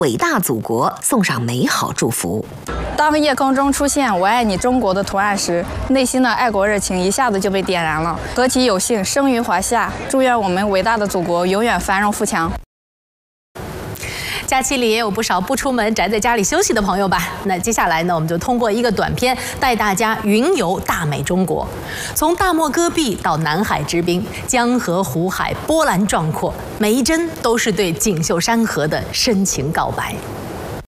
伟大祖国送上美好祝福。 当夜空中出现"我爱你中国"的图案时，内心的爱国热情一下子就被点燃了。何其有幸生于华夏，祝愿我们伟大的祖国永远繁荣富强。 假期里也有不少不出门宅在家里休息的朋友吧？那接下来呢，我们就通过一个短片带大家云游大美中国，从大漠戈壁到南海之滨，江河湖海波澜壮阔，每一帧都是对锦绣山河的深情告白。